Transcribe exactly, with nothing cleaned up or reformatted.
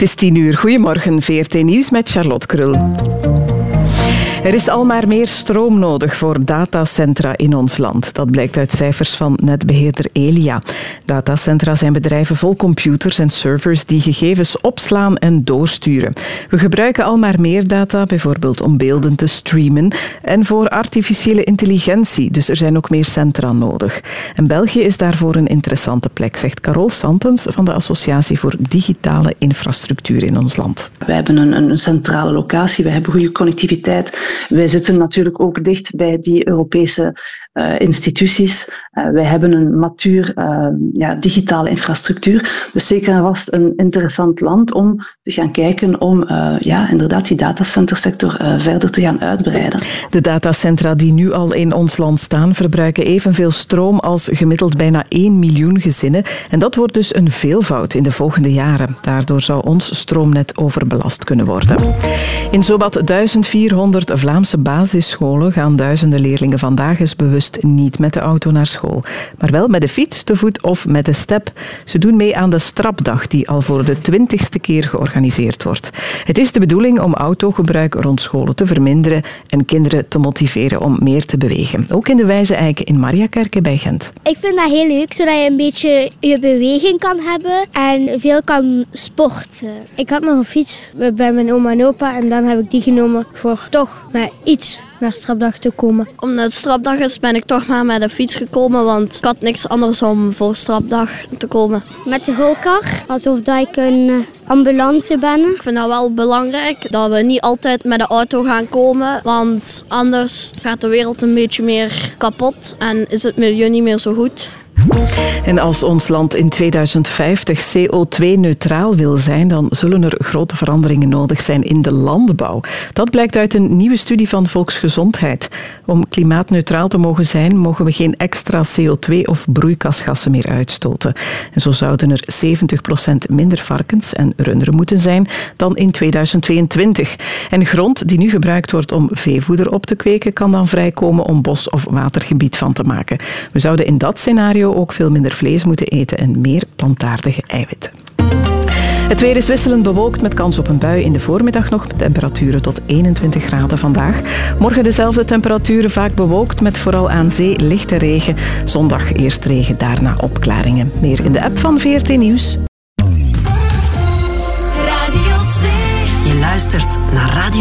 Het is tien uur. Goedemorgen, V R T Nieuws met Charlotte Krul. Er is al maar meer stroom nodig voor datacentra in ons land. Dat blijkt uit cijfers van netbeheerder Elia. Datacentra zijn bedrijven vol computers en servers die gegevens opslaan en doorsturen. We gebruiken al maar meer data, bijvoorbeeld om beelden te streamen en voor artificiële intelligentie. Dus er zijn ook meer centra nodig. En België is daarvoor een interessante plek, zegt Carol Santens van de Associatie voor Digitale Infrastructuur in ons land. Wij hebben een, een centrale locatie, wij hebben goede connectiviteit. Wij zitten natuurlijk ook dicht bij die Europese uh, instituties. Uh, wij hebben een matuur uh, ja, digitale infrastructuur. Dus zeker en vast een interessant land om te gaan kijken om uh, ja, inderdaad die datacentersector uh, verder te gaan uitbreiden. De datacentra die nu al in ons land staan verbruiken evenveel stroom als gemiddeld bijna één miljoen gezinnen. En dat wordt dus een veelvoud in de volgende jaren. Daardoor zou ons stroomnet overbelast kunnen worden. In zowat duizend vierhonderd Vlaamse basisscholen gaan duizenden leerlingen vandaag eens bewust niet met de auto naar school. Maar wel met de fiets, te voet of met de step. Ze doen mee aan de Strapdag die al voor de twintigste keer georganiseerd wordt. Het is de bedoeling om autogebruik rond scholen te verminderen en kinderen te motiveren om meer te bewegen. Ook in de Wijze Eiken in Mariakerke bij Gent. Ik vind dat heel leuk, zodat je een beetje je beweging kan hebben en veel kan sporten. Ik had nog een fiets bij mijn oma en opa en dan heb ik die genomen voor toch met iets naar Strapdag te komen. Omdat het Strapdag is, ben ik toch maar met de fiets gekomen, want ik had niks anders om voor Strapdag te komen. Met de rolkar, alsof dat ik een ambulance ben. Ik vind dat wel belangrijk, dat we niet altijd met de auto gaan komen, want anders gaat de wereld een beetje meer kapot en is het milieu niet meer zo goed. En als ons land in tweeduizend vijftig C O twee neutraal wil zijn, dan zullen er grote veranderingen nodig zijn in de landbouw. Dat blijkt uit een nieuwe studie van Volksgezondheid. Om klimaatneutraal te mogen zijn, mogen we geen extra C O twee of broeikasgassen meer uitstoten. En zo zouden er zeventig procent minder varkens en runderen moeten zijn dan in tweeduizend tweeëntwintig. En grond die nu gebruikt wordt om veevoeder op te kweken, kan dan vrijkomen om bos- of watergebied van te maken. We zouden in dat scenario ook veel minder vlees moeten eten en meer plantaardige eiwitten. Het weer is wisselend bewolkt met kans op een bui in de voormiddag nog met temperaturen tot eenentwintig graden vandaag. Morgen dezelfde temperaturen, vaak bewolkt met vooral aan zee lichte regen. Zondag eerst regen, daarna opklaringen. Meer in de app van V R T Nieuws. Radio twee. Je luistert naar Radio